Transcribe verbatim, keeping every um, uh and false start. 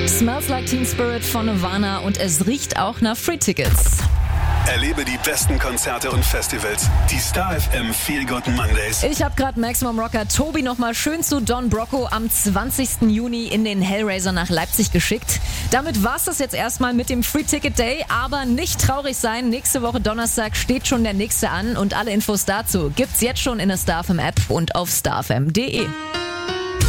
Smells Like Teen Spirit von Nirvana und es riecht auch nach Free Tickets. Erlebe die besten Konzerte und Festivals. Die Star F M Feel Good Mondays. Ich habe gerade Maximum Rocker Tobi nochmal schön zu Don Brocco am zwanzigsten Juni in den Hellraiser nach Leipzig geschickt. Damit war's das jetzt erstmal mit dem Free Ticket Day, aber nicht traurig sein. Nächste Woche Donnerstag steht schon der nächste an und alle Infos dazu gibt's jetzt schon in der Star F M App und auf starfm punkt de.